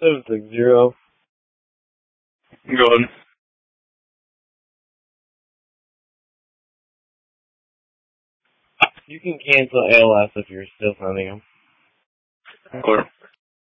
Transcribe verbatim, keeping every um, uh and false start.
seven six zero. Go ahead. You can cancel A L S if you're still sending them. Clear.